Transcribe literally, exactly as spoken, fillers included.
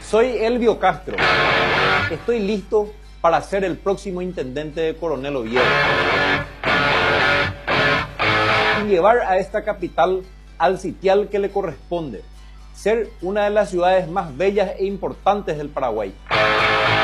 Soy Elvio Castro. Estoy listo para ser el próximo intendente de Coronel Oviedo y llevar a esta capital al sitial que le corresponde, ser una de las ciudades más bellas e importantes del Paraguay.